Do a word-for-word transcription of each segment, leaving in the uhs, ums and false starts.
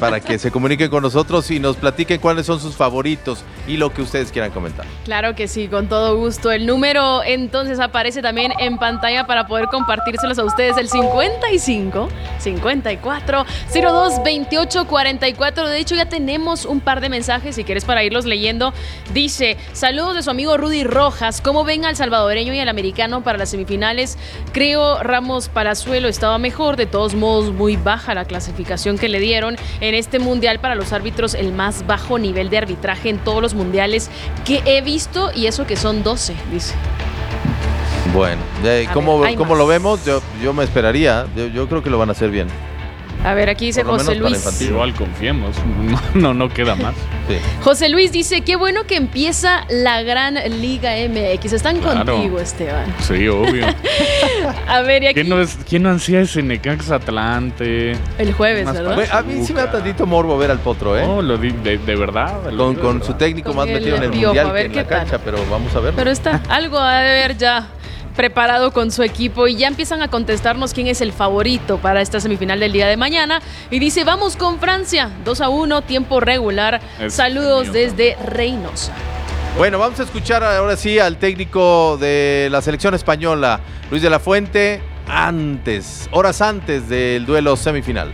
para que se comuniquen con nosotros y nos platiquen cuáles son sus favoritos y lo que ustedes quieran comentar. Claro que sí, con todo gusto. El número entonces aparece también en pantalla para poder compartírselos a ustedes, el cincuenta y cinco, cincuenta y cuatro, cero dos, veintiocho, cuarenta y cuatro. De hecho, ya tenemos un par de mensajes, si quieres, para irlos leyendo. Dice, saludos de su amigo Rudy Rojas. ¿Cómo ven al salvadoreño y al americano para las semifinales? Creo Ramos Palazuelo estaba mejor. De todos modos, muy baja la clasificación que le dieron en este mundial para los árbitros, el más bajo nivel de arbitraje en todos los mundiales que he visto, y eso que son doce, dice. Bueno, eh, ¿cómo, ver, ¿cómo lo vemos? Yo, yo me esperaría, yo, yo creo que lo van a hacer bien. A ver, aquí dice José Luis. Igual confiemos, no, no queda más. Sí. José Luis dice, qué bueno que empieza la gran Liga M X. Están claro. contigo, Esteban. Sí, obvio. A ver, y aquí... ¿Quién no, es, ¿Quién no ansía ese Necaxa Atlante? El jueves, ¿verdad? Bueno, a mí sí me da tantito morbo ver al Potro, ¿eh? No, lo di, de, de verdad. Con, con verdad. Su técnico con más metido en el Piojo, mundial a ver que en qué la tal. cancha, pero vamos a ver. Pero está, algo ha de ver ya preparado con su equipo, y ya empiezan a contestarnos quién es el favorito para esta semifinal del día de mañana, y dice, vamos con Francia, dos a uno, tiempo regular. Es Saludos mío, desde Reynosa. Bueno, vamos a escuchar ahora sí al técnico de la selección española, Luis de la Fuente, antes, horas antes del duelo semifinal.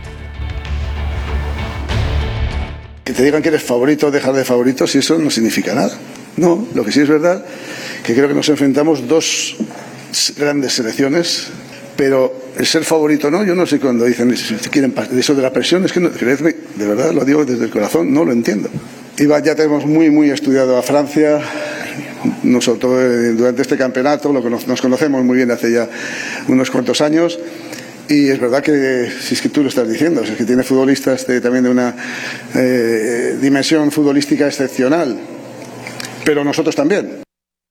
Que te digan que eres favorito o dejar de favorito, si eso no significa nada. No, lo que sí es verdad, que creo que nos enfrentamos dos grandes selecciones, pero el ser favorito no, yo no sé cuando dicen si quieren eso de la presión, es que no, creedme, de verdad lo digo desde el corazón, no lo entiendo. Iba, ya tenemos muy muy estudiado a Francia, nosotros durante este campeonato, lo que nos, nos conocemos muy bien hace ya unos cuantos años, y es verdad que, si es que tú lo estás diciendo, si es que tiene futbolistas de, también de una eh, dimensión futbolística excepcional, pero nosotros también.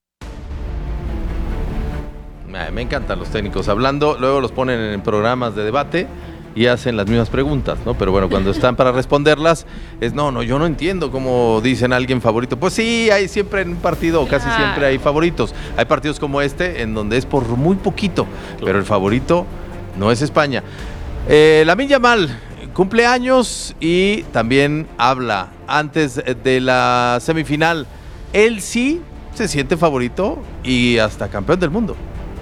Me encantan los técnicos hablando, luego los ponen en programas de debate y hacen las mismas preguntas, ¿no? Pero bueno, cuando están para responderlas, es no, no, yo no entiendo cómo dicen a alguien favorito. Pues sí, hay siempre en un partido, o casi siempre hay favoritos. Hay partidos como este, en donde es por muy poquito, pero el favorito no es España. Eh, Lamine Yamal cumple años y también habla antes de la semifinal. Él sí se siente favorito y hasta campeón del mundo.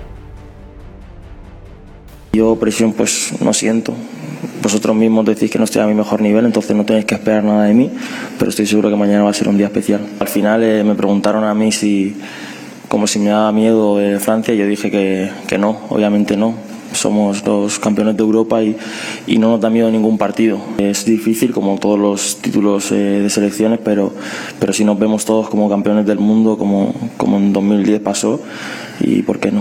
Yo presión pues no siento. Vosotros mismos decís que no estoy a mi mejor nivel, entonces no tenéis que esperar nada de mí, pero estoy seguro que mañana va a ser un día especial. Al final eh, me preguntaron a mí si, como si me daba miedo eh, Francia, y yo dije que, que no, obviamente no. Somos los campeones de Europa y, y no nos da miedo ningún partido. Es difícil, como todos los títulos eh, de selecciones, pero, pero si nos vemos todos como campeones del mundo, como, como en dos mil diez pasó, y ¿por qué no?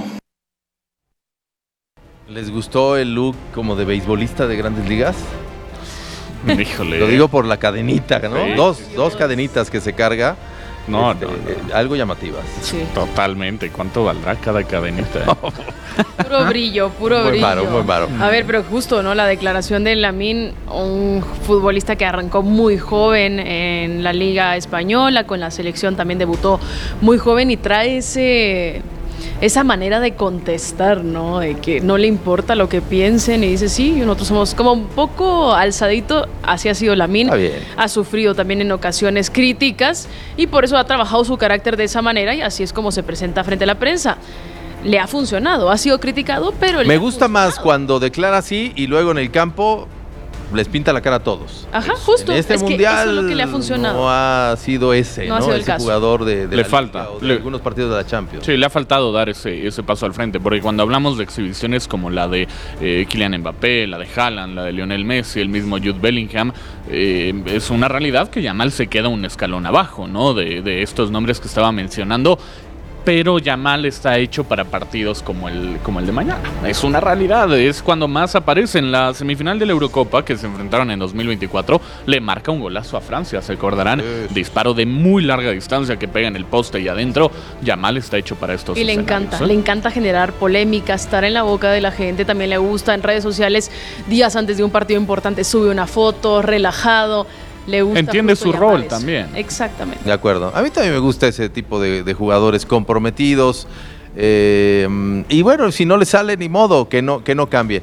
¿Les gustó el look como de beisbolista de Grandes Ligas? Híjole. Lo digo por la cadenita, ¿no? Sí. Dos, dos cadenitas que se carga. No, este, no, no. Eh, algo llamativas. Sí. Totalmente. ¿Cuánto valdrá cada cadenita? Puro brillo, puro Muy brillo. varo, muy varo. A ver, pero justo, ¿no? La declaración de Lamine, un futbolista que arrancó muy joven en la Liga Española, con la selección también debutó muy joven, y trae ese... esa manera de contestar, ¿no? De que no le importa lo que piensen, y dice, sí, nosotros somos como un poco alzadito, así ha sido Lamine. Está bien. Ha sufrido también en ocasiones críticas, y por eso ha trabajado su carácter de esa manera, y así es como se presenta frente a la prensa. Le ha funcionado, ha sido criticado, pero... Me gusta más cuando declara así y luego en el campo les pinta la cara a todos. Ajá, justo. En este es mundial que eso es lo que le ha funcionado. no ha sido ese, no, ¿no? ha sido el ese caso. jugador de, de Le la falta. Liga o de Le... algunos partidos de la Champions. Sí, le ha faltado dar ese, ese paso al frente, porque cuando hablamos de exhibiciones como la de eh, Kylian Mbappé, la de Haaland, la de Lionel Messi, el mismo Jude Bellingham, eh, es una realidad que Yamal se queda un escalón abajo, ¿no? De, de estos nombres que estaba mencionando. Pero Yamal está hecho para partidos como el, como el de mañana. Es una realidad, es cuando más aparece. En la semifinal de la Eurocopa, que se enfrentaron en dos mil veinticuatro, le marca un golazo a Francia, se acordarán. Sí. Disparo de muy larga distancia que pega en el poste y adentro. Yamal está hecho para estos Y le escenarios, encanta, ¿eh? le encanta generar polémica, estar en la boca de la gente. También le gusta en redes sociales, días antes de un partido importante, sube una foto, relajado. Le gusta. Entiende su rol eso. también. Exactamente. De acuerdo. A mí también me gusta ese tipo de, de jugadores comprometidos. Eh, y bueno, si no le sale, ni modo, que no, que no cambie.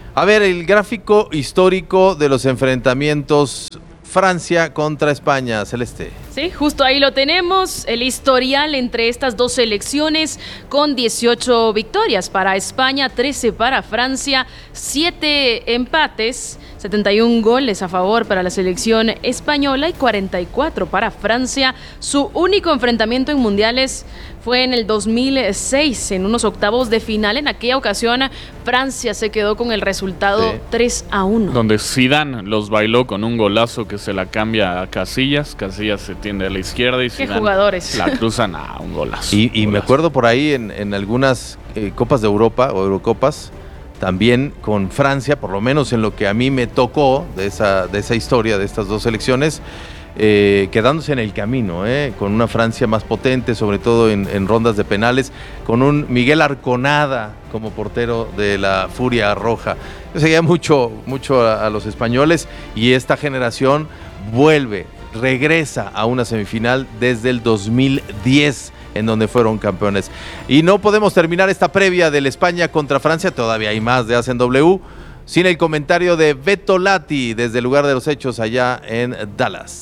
A ver, el gráfico histórico de los enfrentamientos Francia contra España, Celeste. Sí, justo ahí lo tenemos, el historial entre estas dos selecciones con dieciocho victorias para España, trece para Francia, siete empates, setenta y un goles a favor para la selección española y cuarenta y cuatro para Francia. Su único enfrentamiento en mundiales fue en el dos mil seis, en unos octavos de final. En aquella ocasión, Francia se quedó con el resultado sí. tres a uno. Donde Zidane los bailó con un golazo que se la cambia a Casillas. Casillas se tiende a la izquierda y Zidane jugadores? la cruzan a un golazo. Y, y golazo. me acuerdo por ahí en, en algunas eh, Copas de Europa o Eurocopas, también con Francia, por lo menos en lo que a mí me tocó de esa, de esa historia de estas dos selecciones, eh, quedándose en el camino, eh, con una Francia más potente, sobre todo en, en rondas de penales, con un Miguel Arconada como portero de la Furia Roja. Yo seguía mucho, mucho a, a los españoles y esta generación vuelve, regresa a una semifinal desde el dos mil diez, en donde fueron campeones. Y no podemos terminar esta previa del España contra Francia, todavía hay más de Hacen W, sin el comentario de Beto Lati desde el lugar de los hechos allá en Dallas.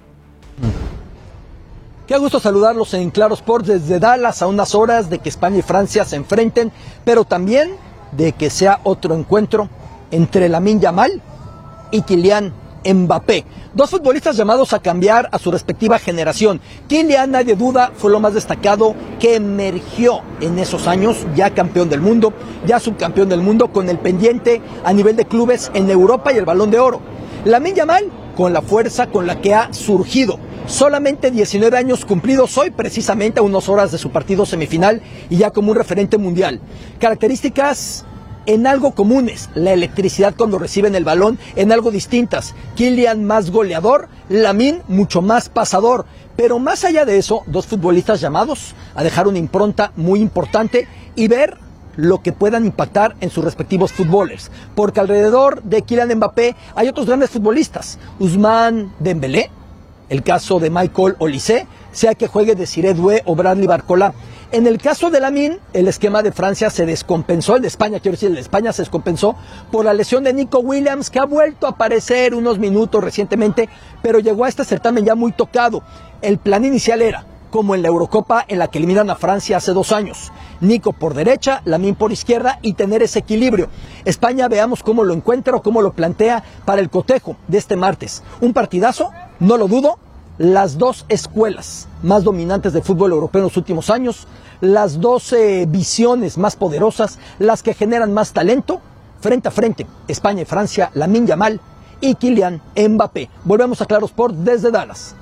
Qué gusto saludarlos en Claro Sports desde Dallas, a unas horas de que España y Francia se enfrenten, pero también de que sea otro encuentro entre Lamine Yamal y Kylian Mbappé. Dos futbolistas llamados a cambiar a su respectiva generación. Kylian, nadie duda, fue lo más destacado que emergió en esos años, ya campeón del mundo, ya subcampeón del mundo, con el pendiente a nivel de clubes en Europa y el Balón de Oro. Lamine Yamal, con la fuerza con la que ha surgido. Solamente diecinueve años cumplidos hoy, precisamente a unas horas de su partido semifinal y ya como un referente mundial. Características en algo comunes, la electricidad cuando reciben el balón, en algo distintas. Kylian más goleador, Lamine mucho más pasador. Pero más allá de eso, dos futbolistas llamados a dejar una impronta muy importante y ver lo que puedan impactar en sus respectivos fútboles. Porque alrededor de Kylian Mbappé hay otros grandes futbolistas. Ousmane Dembélé, el caso de Michael Olise, sea que juegue Desiré Doué o Bradley Barcola. En el caso de Lamine, el esquema de Francia se descompensó, el de España, quiero decir, el de España se descompensó por la lesión de Nico Williams, que ha vuelto a aparecer unos minutos recientemente, pero llegó a este certamen ya muy tocado. El plan inicial era, como en la Eurocopa en la que eliminan a Francia hace dos años, Nico por derecha, Lamine por izquierda y tener ese equilibrio. España, veamos cómo lo encuentra o cómo lo plantea para el cotejo de este martes. Un partidazo, no lo dudo. Las dos escuelas más dominantes del fútbol europeo en los últimos años, las dos eh, visiones más poderosas, las que generan más talento, frente a frente, España y Francia, Lamine Yamal y Kylian Mbappé. Volvemos a Claro Sport desde Dallas.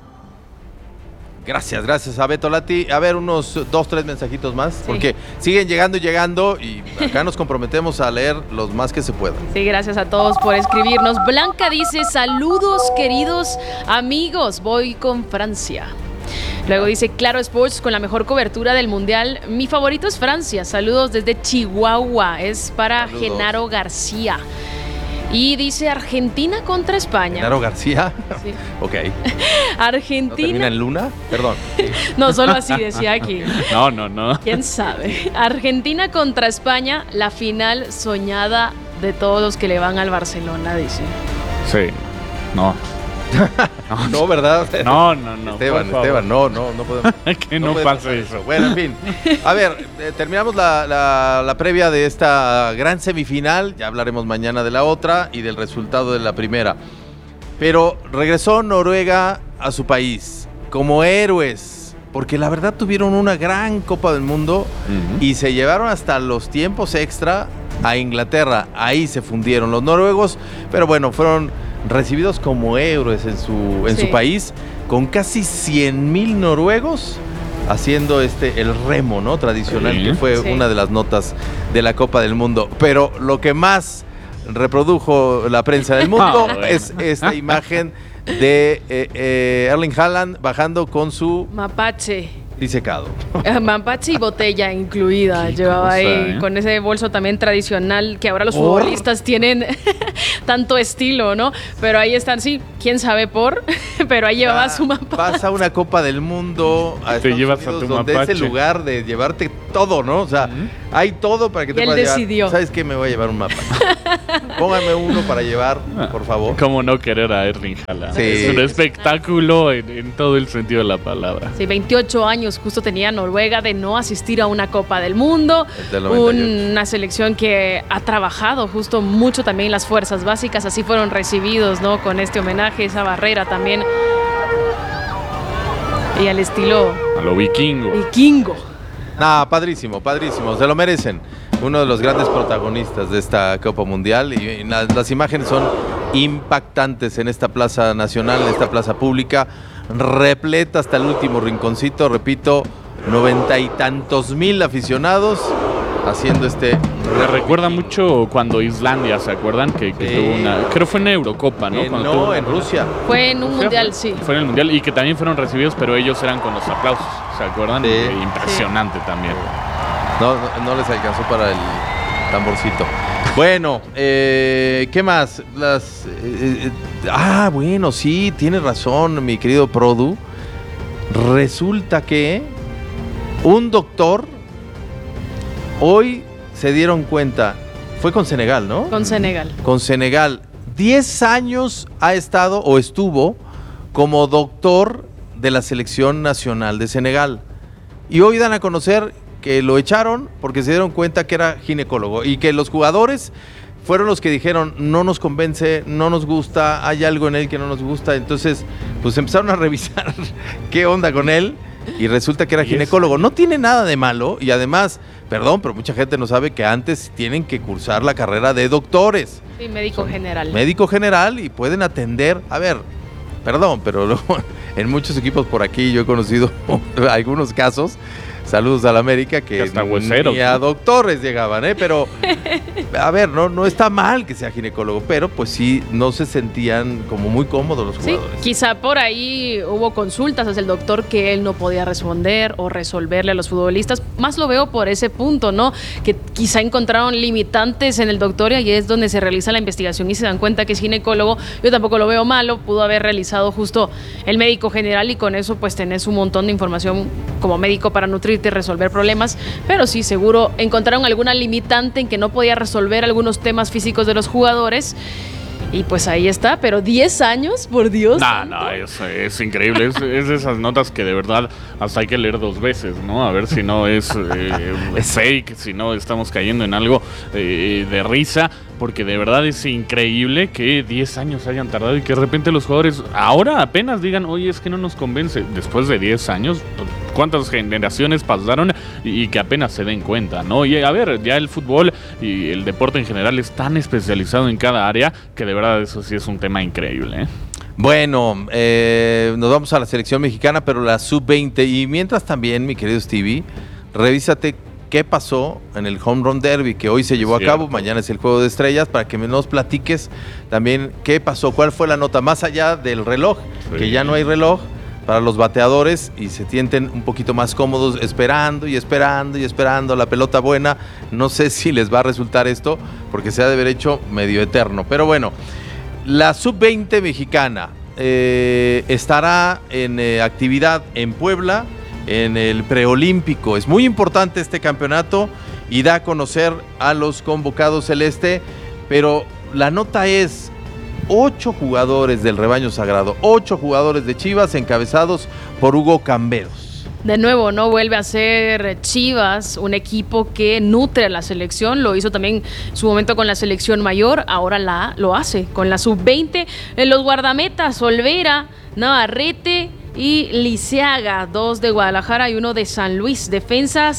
Gracias, gracias a Beto Lati. A ver, unos dos, tres mensajitos más, sí, porque siguen llegando y llegando y acá nos comprometemos a leer los más que se puedan. Sí, gracias a todos por escribirnos. Blanca dice, saludos queridos amigos, voy con Francia. Luego dice, Claro Sports con la mejor cobertura del Mundial. Mi favorito es Francia. Saludos desde Chihuahua. Es para Saludos. Genaro García. Y dice Argentina contra España. ¿Genaro García? Sí. Ok. Argentina. ¿No termina en Luna? Perdón. No, solo así decía aquí. No, no, no. ¿Quién sabe? Argentina contra España, la final soñada de todos los que le van al Barcelona, dice. Sí. No. No, no, ¿verdad? No, no, no. Esteban, Esteban, no, no, no podemos. Que no, no pase eso. Bueno, en fin. A ver, eh, terminamos la, la, la previa de esta gran semifinal. Ya hablaremos mañana de la otra y del resultado de la primera. Pero regresó Noruega a su país como héroes, porque la verdad tuvieron una gran Copa del Mundo uh-huh. y se llevaron hasta los tiempos extra a Inglaterra. Ahí se fundieron los noruegos, pero bueno, fueron recibidos como héroes en su, en sí. su país, con casi cien mil noruegos haciendo este el remo, ¿no? Tradicional, sí. que fue sí. una de las notas de la Copa del Mundo. Pero lo que más reprodujo la prensa del mundo oh, es esta imagen de eh, eh, Erling Haaland bajando con su mapache disecado. Mapache y botella incluida. Llevaba cosa, ahí ¿eh? Con ese bolso también tradicional que ahora los oh. futbolistas tienen tanto estilo, ¿no? Pero ahí están, sí, quién sabe por, pero ahí llevaba su mapache. Vas a una Copa del Mundo a Te Estados llevas Unidos, a tu donde mapache. es el lugar de llevarte todo, ¿no? O sea, uh-huh. hay todo para que te y él puedas decidió. llevar. ¿Sabes qué? Me voy a llevar un mapache. Póngame uno para llevar, por favor. ¿Cómo no querer a Erling Haaland? Sí. Es un espectáculo en, en todo el sentido de la palabra. Sí, veintiocho años justo tenía Noruega de no asistir a una Copa del Mundo. Del una selección que ha trabajado justo mucho también las fuerzas básicas, así fueron recibidos, ¿no? Con este homenaje, esa barrera también. Y al estilo... A lo vikingo. Vikingo. Ah, padrísimo, padrísimo, se lo merecen. Uno de los grandes protagonistas de esta Copa Mundial y, y las, las imágenes son impactantes en esta plaza nacional, en esta plaza pública, repleta hasta el último rinconcito, repito, noventa y tantos mil aficionados haciendo este... Me recuerda mucho cuando Islandia, ¿se acuerdan? Que, que eh, tuvo una... Creo fue en Eurocopa, ¿no? Eh, Cuando no, tuvo, en Rusia. Fue en un Rusia, mundial, fue, sí. Fue en el mundial y que también fueron recibidos, pero ellos eran con los aplausos, ¿se acuerdan? Sí. Eh, impresionante sí. también. No, no, no les alcanzó para el tamborcito. Bueno, eh, ¿qué más? Las, eh, eh, ah, bueno, sí, tienes razón, mi querido Produ. Resulta que un doctor hoy se dieron cuenta, fue con Senegal, ¿no? Con Senegal. Con Senegal. diez años ha estado o estuvo como doctor de la selección nacional de Senegal. Y hoy dan a conocer que lo echaron porque se dieron cuenta que era ginecólogo y que los jugadores fueron los que dijeron no nos convence, no nos gusta, hay algo en él que no nos gusta. Entonces, pues empezaron a revisar qué onda con él y resulta que era ginecólogo. No tiene nada de malo y además, perdón, pero mucha gente no sabe que antes tienen que cursar la carrera de doctores. Sí, médico Son general. Médico general y pueden atender, a ver, perdón, pero luego, en muchos equipos por aquí yo he conocido algunos casos. Saludos a la América que hasta hueseros, ni a doctores llegaban, ¿eh? Pero, a ver, no, no está mal que sea ginecólogo, pero pues sí, no se sentían como muy cómodos los jugadores. Sí, quizá por ahí hubo consultas hacia el doctor que él no podía responder o resolverle a los futbolistas. Más lo veo por ese punto, ¿no? Que quizá encontraron limitantes en el doctor y ahí es donde se realiza la investigación y se dan cuenta que es ginecólogo. Yo tampoco lo veo malo, pudo haber realizado justo el médico general y con eso pues tenés un montón de información como médico para nutrir y resolver problemas, pero sí, seguro encontraron alguna limitante en que no podía resolver algunos temas físicos de los jugadores y pues ahí está, pero diez años, por Dios. No, no, es, es increíble, es, es de esas notas que de verdad hasta hay que leer dos veces, ¿no? A ver si no es, eh, es fake, si no estamos cayendo en algo eh, de risa, porque de verdad es increíble que diez años hayan tardado y que de repente los jugadores ahora apenas digan, oye, es que no nos convence. Después de diez años, ¿cuántas generaciones pasaron y que apenas se den cuenta, ¿no? Y a ver, ya el fútbol y el deporte en general es tan especializado en cada área que de verdad eso sí es un tema increíble, ¿eh? Bueno, eh, nos vamos a la selección mexicana, pero la sub veinte. Y mientras también, mi querido Stevie, revísate qué pasó en el Home Run Derby que hoy se llevó Cierto. a cabo. Mañana es el Juego de Estrellas, para que nos platiques también qué pasó, cuál fue la nota, más allá del reloj, Sí. que ya no hay reloj para los bateadores y se sienten un poquito más cómodos esperando y esperando y esperando la pelota buena. No sé si les va a resultar esto, porque se ha de haber hecho medio eterno. Pero bueno, la sub veinte mexicana eh, estará en eh, actividad en Puebla, en el preolímpico. Es muy importante este campeonato y da a conocer a los convocados celeste, pero la nota es ocho jugadores del rebaño sagrado, ocho jugadores de Chivas encabezados por Hugo Camberos. De nuevo, ¿no? Vuelve a ser Chivas, un equipo que nutre a la selección, lo hizo también en su momento con la selección mayor, ahora la, lo hace con la sub veinte. En los guardametas, Olvera, Navarrete y Liceaga, dos de Guadalajara y uno de San Luis. Defensas,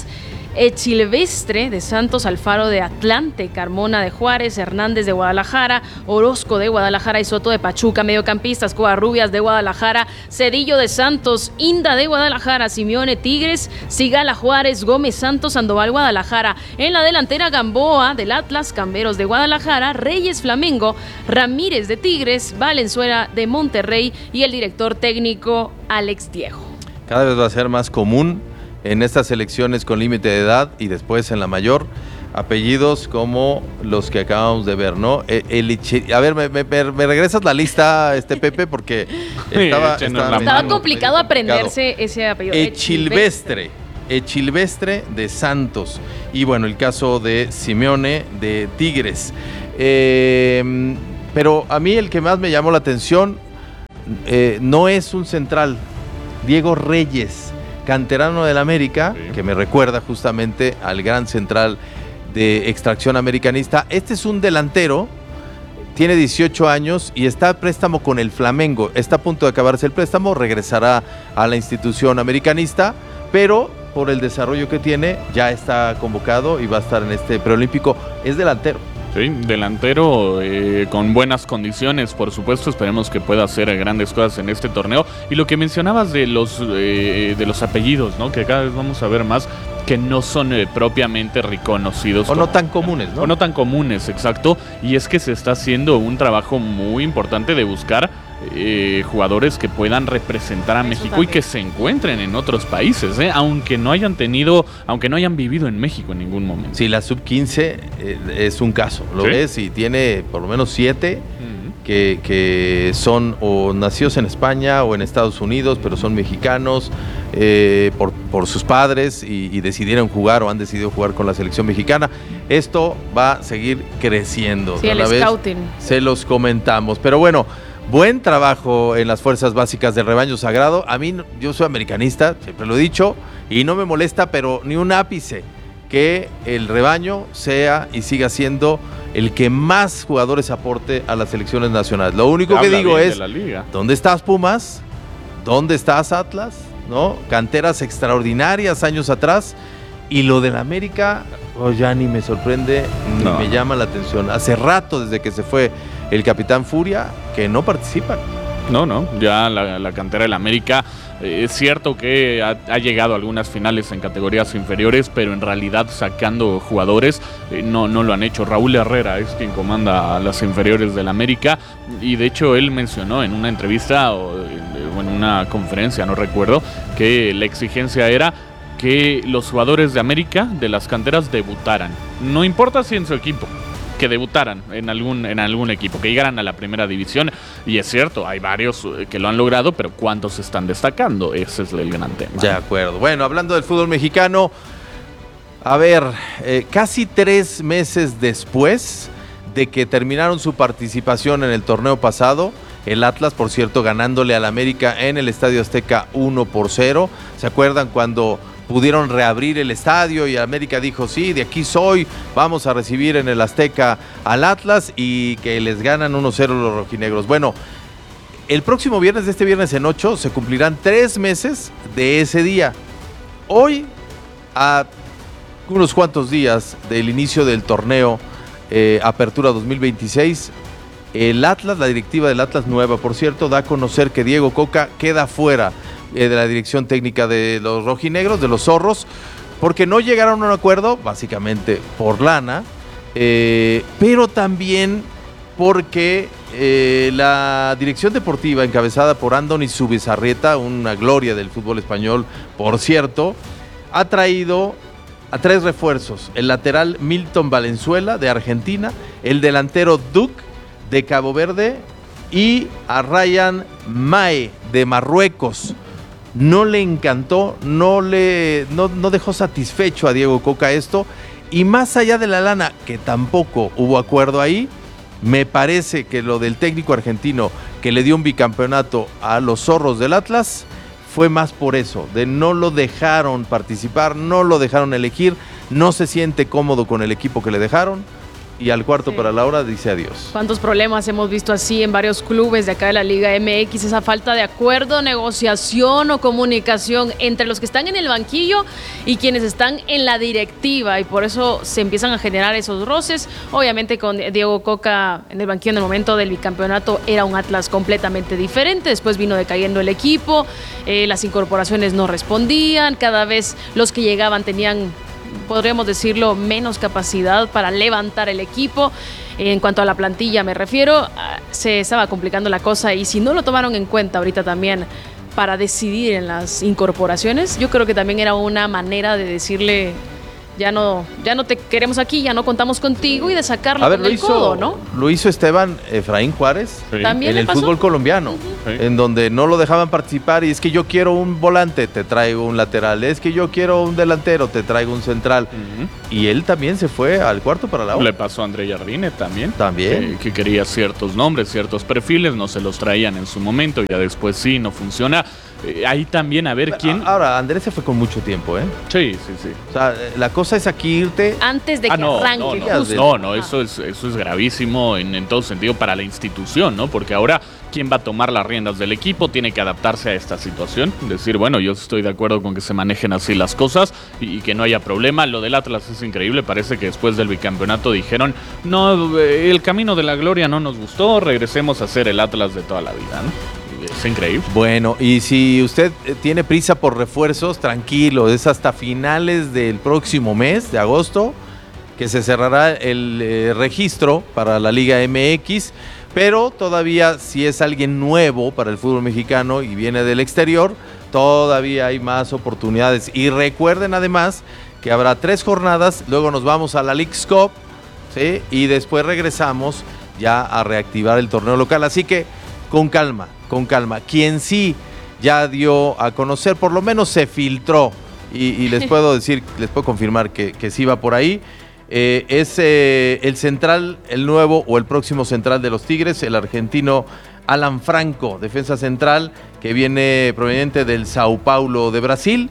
Echilvestre de Santos, Alfaro de Atlante, Carmona de Juárez, Hernández de Guadalajara, Orozco de Guadalajara y Soto de Pachuca. Mediocampistas, Covarrubias de Guadalajara, Cedillo de Santos, Inda de Guadalajara, Simeone Tigres, Sigala Juárez, Gómez Santos, Sandoval Guadalajara. En la delantera, Gamboa del Atlas, Camberos de Guadalajara, Reyes Flamengo, Ramírez de Tigres, Valenzuela de Monterrey y el director técnico Alex Diego. Cada vez va a ser más común en estas selecciones con límite de edad y después en la mayor apellidos como los que acabamos de ver, ¿no? El, el Eche- a ver, me, me, me regresas la lista, este Pepe, porque estaba, Sí, estaba, la Estaba mano, complicado medio aprenderse ese apellido. Echilvestre. Echilvestre de Santos. Y bueno, el caso de Simeone de Tigres. Eh, pero a mí el que más me llamó la atención eh, no es un central. Diego Reyes, canterano del América, Sí. que me recuerda justamente al gran central de extracción americanista. Este es un delantero, tiene dieciocho años y está a préstamo con el Flamengo. Está a punto de acabarse el préstamo, regresará a la institución americanista, pero por el desarrollo que tiene ya está convocado y va a estar en este preolímpico. Es delantero. Sí, delantero eh, con buenas condiciones, por supuesto. Esperemos que pueda hacer grandes cosas en este torneo. Y lo que mencionabas de los eh, de los apellidos, ¿no? Que cada vez vamos a ver más que no son eh, propiamente reconocidos. O no como- tan comunes, ¿no? O no tan comunes, exacto. Y es que se está haciendo un trabajo muy importante de buscar eh, jugadores que puedan representar a Eso México y también. que se encuentren en otros países, ¿eh? Aunque no hayan tenido, aunque no hayan vivido en México en ningún momento. Sí, la sub quince eh, es un caso, lo ¿Sí? ves, y tiene por lo menos siete Ujú. que, que son o nacidos en España o en Estados Unidos, pero son mexicanos eh, por, por sus padres y, y decidieron jugar o han decidido jugar con la selección mexicana. Esto va a seguir creciendo. Sí, el Cada vez scouting. se los comentamos. Pero bueno, buen trabajo en las fuerzas básicas del rebaño sagrado. A mí, no- yo soy americanista, siempre lo he dicho, y no me molesta, pero ni un ápice que el rebaño sea y siga siendo el que más jugadores aporte a las selecciones nacionales. Lo único que Habla digo bien de es, la liga. ¿dónde estás Pumas? ¿Dónde estás Atlas? ¿No? Canteras extraordinarias años atrás. Y lo del América, oh, ya ni me sorprende, ni No. me llama la atención. Hace rato, desde que se fue el Capitán Furia, que no participan. No, no, ya la, la cantera del América, eh, es cierto que ha, ha llegado a algunas finales en categorías inferiores, pero en realidad sacando jugadores eh, no, no lo han hecho. Raúl Herrera es quien comanda a las inferiores del América y de hecho él mencionó en una entrevista o en, o en una conferencia, no recuerdo, que la exigencia era que los jugadores de América de las canteras debutaran. No importa si en su equipo, que debutaran en algún, en algún equipo, que llegaran a la primera división. Y es cierto, hay varios eh, que lo han logrado, pero ¿cuántos están destacando? Ese es el gran tema. De acuerdo. Bueno, hablando del fútbol mexicano, a ver, eh, casi tres meses después de que terminaron su participación en el torneo pasado, el Atlas, por cierto, ganándole al América en el Estadio Azteca uno por cero. ¿Se acuerdan cuando pudieron reabrir el estadio y América dijo, sí, de aquí soy, vamos a recibir en el Azteca al Atlas, y que les ganan uno cero los rojinegros? Bueno, el próximo viernes, de este viernes en ocho, se cumplirán tres meses de ese día. Hoy, a unos cuantos días del inicio del torneo eh, Apertura dos mil veintiséis, el Atlas, la directiva del Atlas, nueva por cierto, da a conocer que Diego Coca queda fuera eh, de la dirección técnica de los rojinegros, de los zorros, porque no llegaron a un acuerdo, básicamente por lana, eh, pero también porque eh, la dirección deportiva encabezada por Andoni Zubizarreta, una gloria del fútbol español, por cierto, ha traído a tres refuerzos: el lateral Milton Valenzuela de Argentina, el delantero Duke de Cabo Verde y a Ryan Mae de Marruecos. No le encantó, no le no, no dejó satisfecho a Diego Coca esto, y más allá de la lana, que tampoco hubo acuerdo ahí, me parece que lo del técnico argentino que le dio un bicampeonato a los zorros del Atlas fue más por eso, de no lo dejaron participar, no lo dejaron elegir, no se siente cómodo con el equipo que le dejaron, y al cuarto Sí. para la hora dice adiós. ¿Cuántos problemas hemos visto así en varios clubes de acá de la Liga M X? Esa falta de acuerdo, negociación o comunicación entre los que están en el banquillo y quienes están en la directiva, y por eso se empiezan a generar esos roces. Obviamente con Diego Coca en el banquillo en el momento del bicampeonato era un Atlas completamente diferente. Después vino decayendo el equipo, eh, las incorporaciones no respondían, cada vez los que llegaban tenían, podríamos decirlo, menos capacidad para levantar el equipo. En cuanto a la plantilla me refiero, se estaba complicando la cosa, y si no lo tomaron en cuenta ahorita también para decidir en las incorporaciones, yo creo que también era una manera de decirle ya no, ya no te queremos aquí, ya no contamos contigo y de sacarlo A ver, con lo el hizo, codo, ¿no? lo hizo Esteban Efraín Juárez Sí. También en le el pasó. fútbol colombiano, Sí. en donde no lo dejaban participar y es que yo quiero un volante, te traigo un lateral, es que yo quiero un delantero, te traigo un central. Ujú. Y él también se fue al cuarto para la U. Le pasó a André Jardine también. También. Que, que quería ciertos nombres, ciertos perfiles, no se los traían en su momento, ya después sí, no funciona. Eh, ahí también a ver quién. Ahora, Andrés se fue con mucho tiempo, ¿eh? Sí, sí, sí. O sea, la cosa es aquí irte. Antes de que Ah, no, arranque. no, no, justo. no, no, Ajá. eso es, eso es gravísimo en, en todo sentido para la institución, ¿no? Porque ahora, ¿quién va a tomar las riendas del equipo? Tiene que adaptarse a esta situación. Decir, bueno, yo estoy de acuerdo con que se manejen así las cosas y, y que no haya problema. Lo del Atlas es increíble. Parece que después del bicampeonato dijeron, no, eh, el camino de la gloria no nos gustó, regresemos a ser el Atlas de toda la vida, ¿no? Es increíble. Bueno, y si usted eh, tiene prisa por refuerzos, tranquilo, es hasta finales del próximo mes de agosto que se cerrará el eh, registro para la Liga M X, pero todavía si es alguien nuevo para el fútbol mexicano y viene del exterior, todavía hay más oportunidades. Y recuerden además que habrá tres jornadas, luego nos vamos a la Leagues Cup, ¿sí? Y después regresamos ya a reactivar el torneo local, así que con calma, con calma. Quien sí ya dio a conocer, por lo menos se filtró, y, y les puedo decir, les puedo confirmar que, que sí va por ahí, eh, es eh, el central, el nuevo o el próximo central de los Tigres, el argentino Alan Franco, defensa central, que viene proveniente del Sao Paulo de Brasil.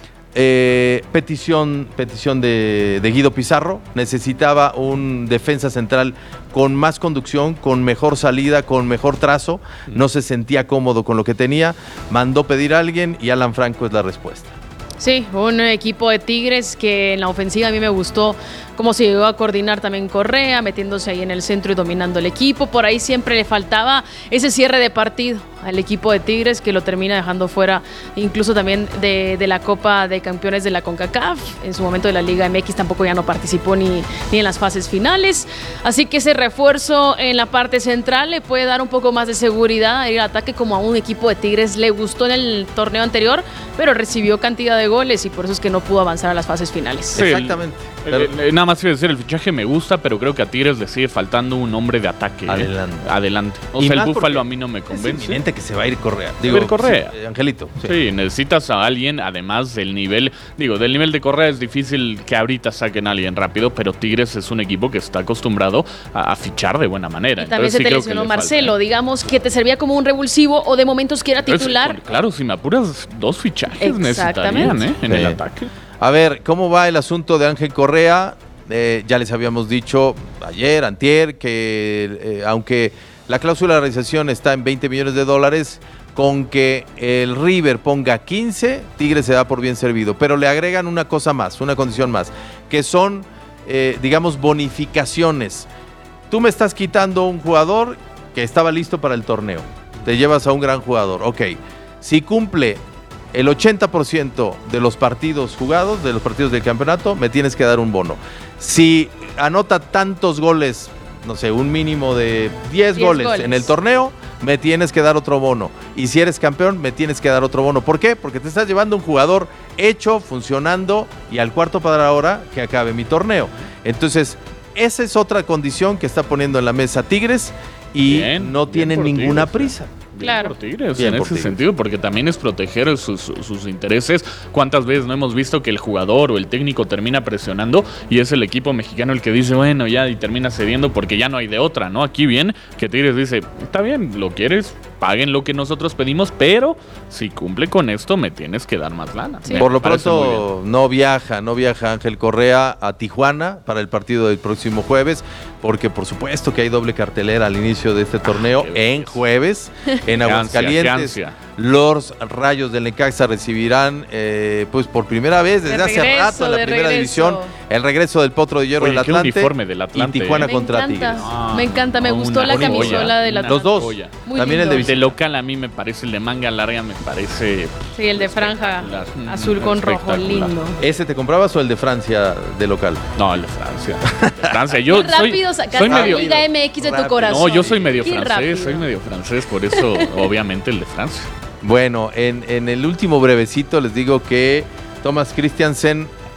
Eh, petición petición de, de Guido Pizarro, necesitaba un defensa central con más conducción, con mejor salida, con mejor trazo, no se sentía cómodo con lo que tenía, mandó pedir a alguien y Alan Franco es la respuesta. Sí, un equipo de Tigres que en la ofensiva a mí me gustó cómo se llegó a coordinar también Correa, metiéndose ahí en el centro y dominando el equipo. Por ahí siempre le faltaba ese cierre de partido al equipo de Tigres, que lo termina dejando fuera incluso también de, de la Copa de Campeones de la CONCACAF. En su momento de la Liga M X tampoco ya no participó ni, ni en las fases finales. Así que ese refuerzo en la parte central le puede dar un poco más de seguridad a ir al ataque, como a un equipo de Tigres le gustó en el torneo anterior, pero recibió cantidad de goles y por eso es que no pudo avanzar a las fases finales. Sí, Exactamente. el- Pero- eh, nada más iba a decir, el fichaje me gusta, pero creo que a Tigres le sigue faltando un hombre de ataque. ¿eh? Adelante. Adelante. O Y sea, el más Búfalo porque a mí no me Es convence. inminente que se va a ir Correa. va a ir Correa. sí, eh, Angelito. Sí. Sí, necesitas a alguien, además del nivel, digo, del nivel de Correa es difícil que ahorita saquen a alguien rápido, pero Tigres es un equipo que está acostumbrado a, a fichar de buena manera. Y también Entonces, se sí te creo que lesionó le falta, Marcelo, ¿eh? digamos que te servía como un revulsivo o de momentos que era Es- titular. claro, si me apuras, dos fichajes necesitarían, Exactamente. ¿eh? En Sí. el ataque. A ver, ¿cómo va el asunto de Ángel Correa? Eh, ya les habíamos dicho ayer, antier, que eh, aunque la cláusula de realización está en veinte millones de dólares, con que el River ponga quince, Tigres se da por bien servido. Pero le agregan una cosa más, una condición más, que son, eh, digamos, bonificaciones. Tú me estás quitando un jugador que estaba listo para el torneo. Te llevas a un gran jugador. Ok, si cumple el ochenta por ciento de los partidos jugados, de los partidos del campeonato, me tienes que dar un bono. Si anota tantos goles, no sé, un mínimo de diez, diez goles, goles en el torneo, me tienes que dar otro bono. Y si eres campeón, me tienes que dar otro bono. ¿Por qué? Porque te estás llevando un jugador hecho, funcionando, y al cuarto para ahora que acabe mi torneo. Entonces, esa es otra condición que está poniendo en la mesa Tigres y Bien, no bien tienen por ninguna Tigres, prisa. Bien Claro. por Tigres, Bien en por ese Tigres. sentido, porque también es proteger sus, sus intereses. ¿Cuántas veces no hemos visto que el jugador o el técnico termina presionando y es el equipo mexicano el que dice, bueno, ya, y termina cediendo porque ya no hay de otra, ¿no? Aquí bien, que Tigres dice, está bien, lo quieres, paguen lo que nosotros pedimos, pero si cumple con esto, me tienes que dar más lana. Sí. Me Por lo parece muy pronto no viaja, no viaja Ángel Correa a Tijuana para el partido del próximo jueves, porque por supuesto que hay doble cartelera al inicio de este torneo qué en belleza. jueves en Qué ansia, Aguascalientes. qué ansia. Los Rayos del Necaxa recibirán, eh, pues por primera vez desde De hace regreso, rato en la de primera regreso. división, el regreso del Potro de Hierro Oye, del qué Atlante, uniforme del Atlante, y Tijuana ¿eh? Me contra encanta, Tigres. me encanta, me No, gustó una la joya, camisola de la una Los dos. joya. Muy También el de lindo. De local a mí me parece, el de manga larga me parece... Sí, el de franja espectacular. azul con rojo, Espectacular. lindo. ¿Ese te comprabas o el de Francia de local? No, el de Francia. De Francia. Yo Qué soy, rápido sacaste soy la medio... Liga M X de tu rápido. corazón. No, yo soy medio Qué francés, rápido. soy medio francés, por eso obviamente el de Francia. Bueno, en, en el último brevecito les digo que Thomas Christiansen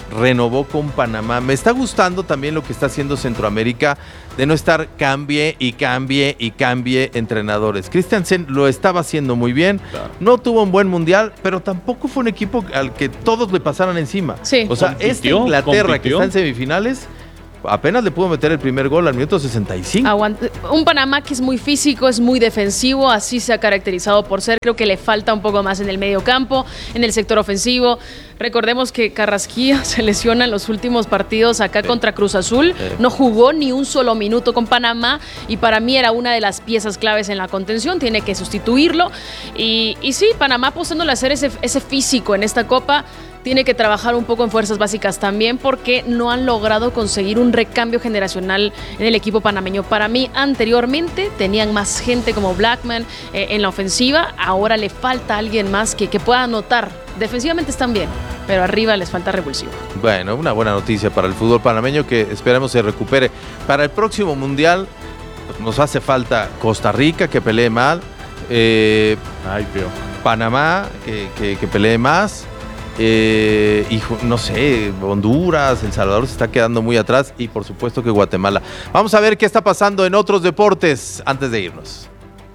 renovó con Panamá. Me está gustando también lo que está haciendo Centroamérica, de no estar cambie y cambie y cambie entrenadores. Christiansen lo estaba haciendo muy bien, claro. No tuvo un buen mundial, pero tampoco fue un equipo al que todos le pasaran encima. Sí. O sea, compitió, esta Inglaterra compitió. que está en semifinales, apenas le pudo meter el primer gol al minuto sesenta y cinco. Aguanta. Un Panamá que es muy físico, es muy defensivo, así se ha caracterizado por ser. Creo que le falta un poco más en el medio campo, en el sector ofensivo. Recordemos que Carrasquilla se lesiona en los últimos partidos acá sí. contra Cruz Azul. Sí. No jugó ni un solo minuto con Panamá y para mí era una de las piezas claves en la contención. Tiene que sustituirlo. Y, y sí, Panamá apostándole a hacer ese, ese físico en esta Copa. Tiene que trabajar un poco en fuerzas básicas también porque no han logrado conseguir un recambio generacional en el equipo panameño. Para mí, anteriormente tenían más gente como Blackman eh, en la ofensiva. Ahora le falta alguien más que, que pueda anotar. Defensivamente están bien, pero arriba les falta revulsivo. Bueno, una buena noticia para el fútbol panameño que esperemos se recupere. Para el próximo Mundial pues, nos hace falta Costa Rica, que pelee mal. Eh, Ay, tío. Panamá, que, que, que pelee más. Eh, hijo, no sé, Honduras, El Salvador se está quedando muy atrás y por supuesto que Guatemala. Vamos a ver qué está pasando en otros deportes antes de irnos.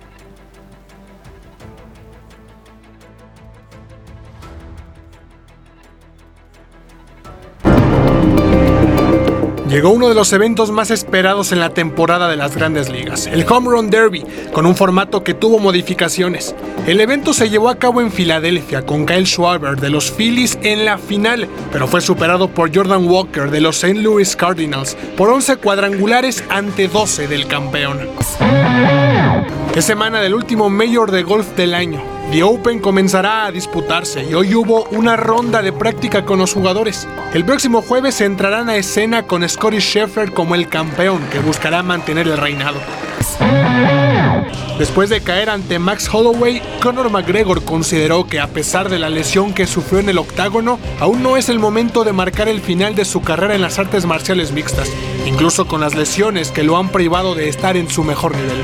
Llegó uno de los eventos más esperados en la temporada de las Grandes Ligas, el Home Run Derby, con un formato que tuvo modificaciones. El evento se llevó a cabo en Filadelfia con Kyle Schwarber de los Phillies en la final, pero fue superado por Jordan Walker de los Saint Louis Cardinals por once cuadrangulares ante doce del campeón. Es semana del último Major de golf del año. The Open comenzará a disputarse y hoy hubo una ronda de práctica con los jugadores. El próximo jueves entrarán a escena con Scottie Scheffler como el campeón que buscará mantener el reinado. Después de caer ante Max Holloway, Conor McGregor consideró que a pesar de la lesión que sufrió en el octágono, aún no es el momento de marcar el final de su carrera en las artes marciales mixtas, incluso con las lesiones que lo han privado de estar en su mejor nivel.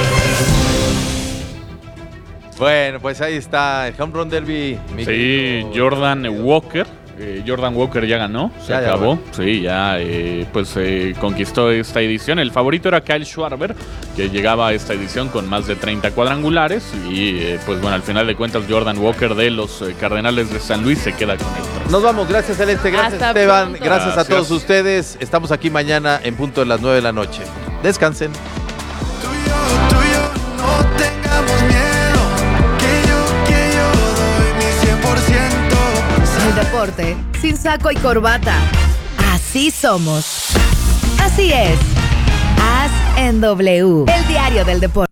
Bueno, pues ahí está el Home Run Derby. Sí, querido Jordan Walker. Eh, Jordan Walker ya ganó, se ya, acabó. Ya, bueno. Sí, ya eh, pues eh, conquistó esta edición. El favorito era Kyle Schwarber, que llegaba a esta edición con más de treinta cuadrangulares. Y eh, pues bueno, al final de cuentas, Jordan Walker de los eh, Cardenales de San Luis se queda con el. Nos vamos, gracias Celeste, gracias Hasta Esteban, pronto. Gracias, gracias a todos ustedes. Estamos aquí mañana en punto de las nueve de la noche. Descansen. Tú y yo, tú y yo, no tengamos miedo, que yo, que yo doy mi cien por ciento. El deporte sin saco y corbata. Así somos. Así es. As en W, el diario del deporte.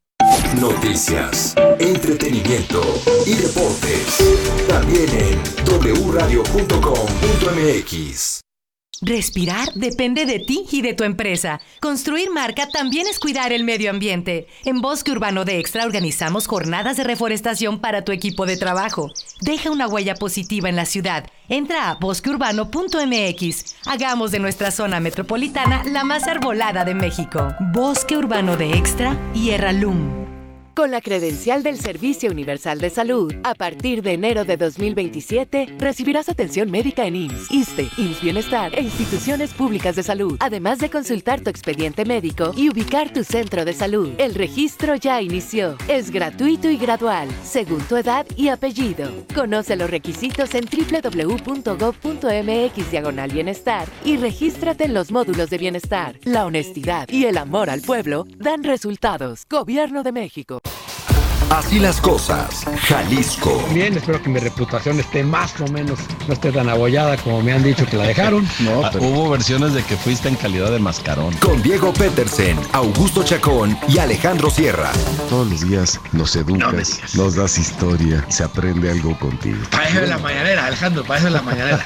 Noticias, entretenimiento y deportes. También en doble u radio punto com punto m x. Respirar depende de ti y de tu empresa. Construir marca también es cuidar el medio ambiente. En Bosque Urbano de Extra organizamos jornadas de reforestación para tu equipo de trabajo. Deja una huella positiva en la ciudad. Entra a bosque urbano punto m x. Hagamos de nuestra zona metropolitana la más arbolada de México. Bosque Urbano de Extra y Erralum. Con la credencial del Servicio Universal de Salud, a partir de enero de dos mil veintisiete, recibirás atención médica en I M S S, ISSSTE, I M S S Bienestar e instituciones públicas de salud, además de consultar tu expediente médico y ubicar tu centro de salud. El registro ya inició. Es gratuito y gradual, según tu edad y apellido. Conoce los requisitos en doble u doble u doble u punto gob punto m x diagonal bienestar y regístrate en los módulos de bienestar. La honestidad y el amor al pueblo dan resultados. Gobierno de México. Así las cosas, Jalisco. Bien, espero que mi reputación esté más o menos, no esté tan abollada como me han dicho que la dejaron. No, pero... Hubo versiones de que fuiste en calidad de mascarón. Con Diego Petersen, Augusto Chacón y Alejandro Sierra. Todos los días nos educas, no nos das historia, se aprende algo contigo. Para eso es la mañanera, Alejandro, para eso es la mañanera.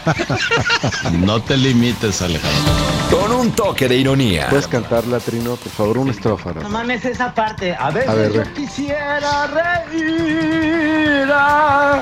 No te limites, Alejandro. Con un toque de ironía. ¿Puedes cantarla, Trino? Por favor, una estrofa. No mames esa parte. A veces A ver, yo re. quisiera reír a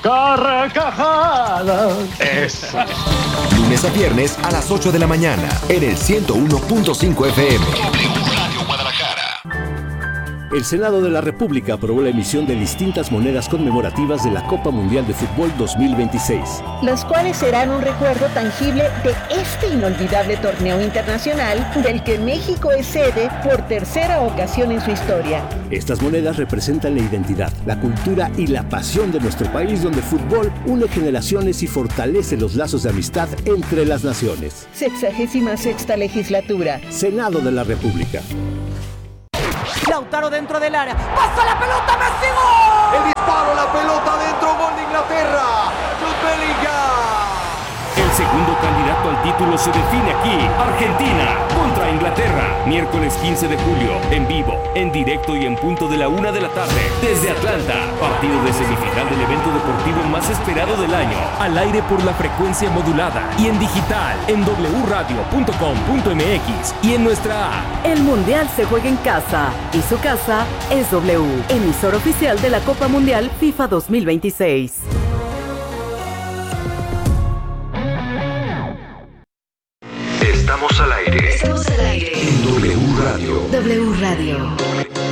carcajadas. Eso. Lunes a viernes a las ocho de la mañana en el ciento uno punto cinco F M. W Radio Guadalajara. El Senado de la República aprobó la emisión de distintas monedas conmemorativas de la Copa Mundial de Fútbol dos mil veintiséis. Las cuales serán un recuerdo tangible de este inolvidable torneo internacional del que México es sede por tercera ocasión en su historia. Estas monedas representan la identidad, la cultura y la pasión de nuestro país, donde el fútbol une generaciones y fortalece los lazos de amistad entre las naciones. Sexagésima sexta legislatura. Senado de la República. Lautaro dentro del área. ¡Pasa la pelota, Messi! ¡Gol! El disparo, la pelota dentro, gol de Inglaterra. Jude Bellingham. El segundo candidato al título se define aquí. Argentina contra Inglaterra. Miércoles quince de julio, en vivo, en directo y en punto de la una de la tarde. Desde Atlanta, partido de semifinal del evento deportivo más esperado del año. Al aire por la frecuencia modulada y en digital, en doble u radio punto com punto m x y en nuestra app. El Mundial se juega en casa y su casa es W, emisor oficial de la Copa Mundial FIFA dos mil veintiséis. Estamos al aire. Estamos al aire. En W Radio. W Radio.